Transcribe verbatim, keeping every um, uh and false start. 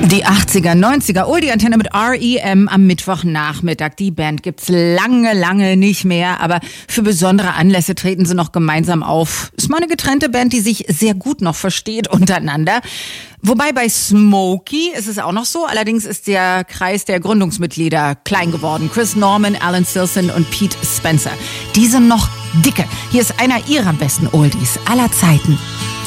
Die achtziger, neunziger, Oldie-Antenne mit R E M am Mittwochnachmittag. Die Band gibt's lange, lange nicht mehr, aber für besondere Anlässe treten sie noch gemeinsam auf. Ist mal eine getrennte Band, die sich sehr gut noch versteht untereinander. Wobei bei Smokey ist es auch noch so, allerdings ist der Kreis der Gründungsmitglieder klein geworden. Chris Norman, Alan Silson und Pete Spencer. Die sind noch dicke. Hier ist einer ihrer besten Oldies aller Zeiten.